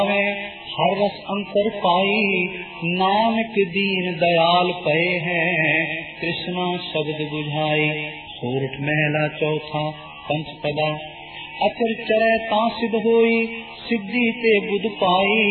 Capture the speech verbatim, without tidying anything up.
हर रस अंतर पाई, नानक दीन दयाल पए हैं, कृष्णा शब्द बुझाई। सोरठ महला चौथा पंच पदा, अचर चरै ता सिद्ध होई, सिद्धि ते बुध पाई।